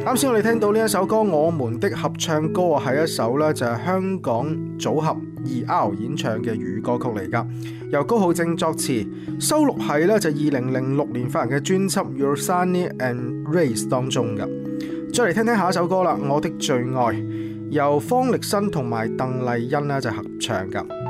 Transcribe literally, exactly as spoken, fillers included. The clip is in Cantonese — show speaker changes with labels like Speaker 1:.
Speaker 1: 啱先我哋聽到呢一首歌《我們的合唱歌》啊，係一首咧就係香港組合二 R 演唱嘅粵語歌曲嚟噶，由高浩正作詞，收錄喺咧就二零零六年發行嘅專輯《Your Sunny and Rays》當中噶。再嚟聽聽下一首歌啦，《我的最愛》，由方力申同埋鄧麗欣咧就合唱噶。